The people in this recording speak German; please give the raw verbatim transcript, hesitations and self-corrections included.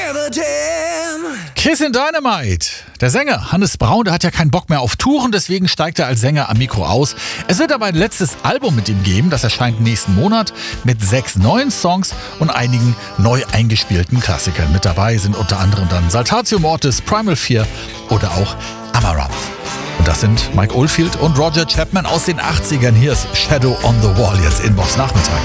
Kissin' Dynamite. Der Sänger Hannes Braun, der hat ja keinen Bock mehr auf Touren, deswegen steigt er als Sänger am Mikro aus. Es wird aber ein letztes Album mit ihm geben, das erscheint nächsten Monat mit sechs neuen Songs und einigen neu eingespielten Klassikern. Mit dabei sind unter anderem dann Saltatio Mortis, Primal Fear oder auch Amaranth. Und das sind Mike Oldfield und Roger Chapman aus den achtzigern. Hier ist Shadow on the Wall, jetzt in Box Nachmittag.